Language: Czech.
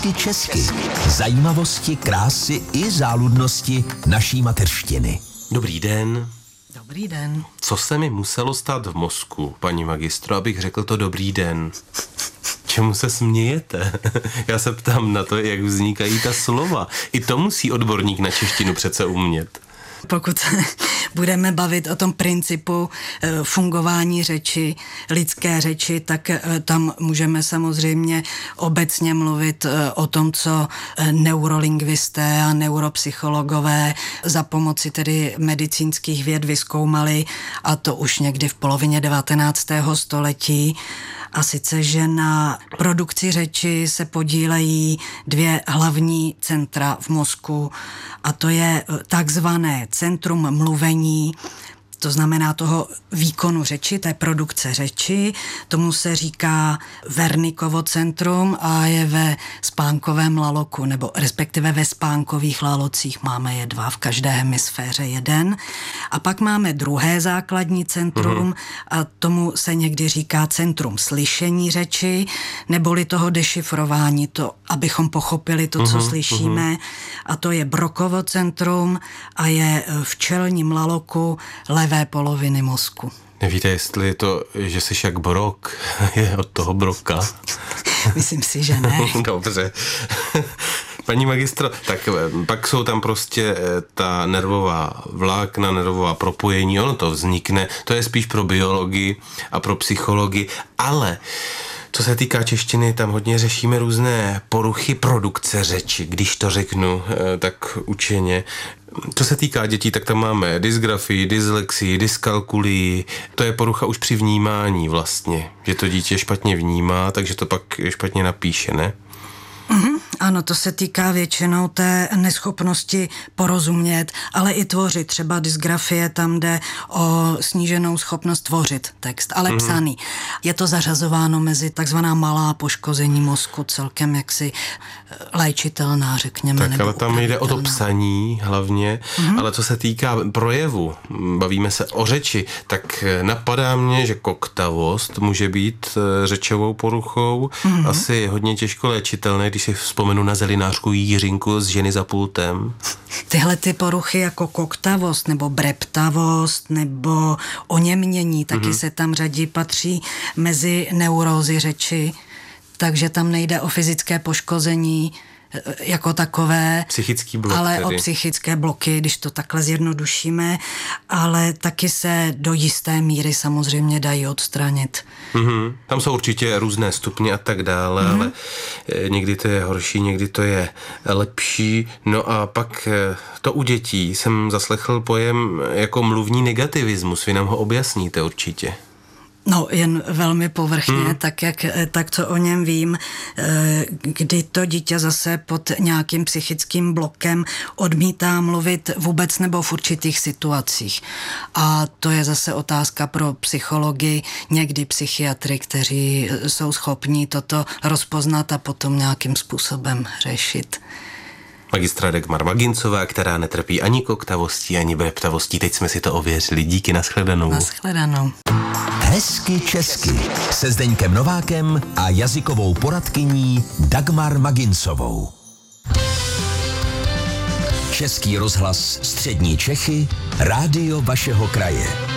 Hezky česky. Zajímavosti, krásy i záludnosti naší mateřštiny. Dobrý den. Dobrý den. Co se mi muselo stát v mozku, paní magistro, abych řekl to dobrý den? Čemu se smějete? Já se ptám na to, jak vznikají ta slova. I to musí odborník na češtinu přece umět. Pokud budeme bavit o tom principu fungování řeči, lidské řeči, tak tam můžeme samozřejmě obecně mluvit o tom, co neurolingvisté a neuropsychologové za pomoci tedy medicínských věd vyzkoumali, a to už někdy v polovině 19. století. A sice, že na produkci řeči se podílejí dvě hlavní centra v mozku, a to je takzvané centrum mluvení, to znamená toho výkonu řeči, té produkce řeči. Tomu se říká Wernickovo centrum a je ve spánkovém laloku, nebo respektive ve spánkových lalocích. Máme je dva, v každé hemisféře jeden. A pak máme druhé základní centrum a tomu se někdy říká centrum slyšení řeči, neboli toho dešifrování, to, abychom pochopili to, co slyšíme. A to je Brockovo centrum a je v čelním laloku levé poloviny mozku. Nevíte, jestli je to, že jsi jak Brok, je od toho Broka? Myslím si, že ne. Dobře. Paní magistro, tak pak jsou tam prostě ta nervová vlákna, nervová propojení, ono to vznikne, to je spíš pro biologii a pro psychologii, ale co se týká češtiny, tam hodně řešíme různé poruchy produkce řeči, když to řeknu tak učeně. Co se týká dětí, tak tam máme dysgrafii, dyslexii, dyskalkulii. To je porucha už při vnímání vlastně, že to dítě špatně vnímá, takže to pak špatně napíše, ne? Ano, to se týká většinou té neschopnosti porozumět, ale i tvořit. Třeba dysgrafie, tam jde o sníženou schopnost tvořit text, ale psaný. Je to zařazováno mezi takzvaná malá poškození mozku, celkem jaksi léčitelná, řekněme. Tak, ale tam jde o to psaní hlavně, ale co se týká projevu, bavíme se o řeči, tak napadá mě, že koktavost může být řečovou poruchou, asi hodně těžko léčitelné, když si vzpomenu na zelinářku Jiřinku z Ženy za pultem. Tyhle ty poruchy jako koktavost nebo breptavost nebo oněmění taky se tam řadí, patří mezi neurózy řeči, takže tam nejde o fyzické poškození jako takové, psychický blok, ale tedy. O psychické bloky, když to takhle zjednodušíme, ale taky se do jisté míry samozřejmě dají odstranit. Tam jsou určitě různé stupně a tak dále, ale někdy to je horší, někdy to je lepší. No a pak to u dětí jsem zaslechl pojem jako mluvní negativismus. Vy nám ho objasníte určitě. No, jen velmi povrchně, tak co o něm vím, kdy to dítě zase pod nějakým psychickým blokem odmítá mluvit vůbec nebo v určitých situacích. A to je zase otázka pro psychology, někdy psychiatry, kteří jsou schopní toto rozpoznat a potom nějakým způsobem řešit. Magistra Dagmar Magincová, která netrpí ani koktavostí, ani breptavostí. Teď jsme si to ověřili. Díky, nashledanou. Nashledanou. Hezky česky se Zdeňkem Novákem a jazykovou poradkyní Dagmar Magincovou. Český rozhlas Střední Čechy, rádio vašeho kraje.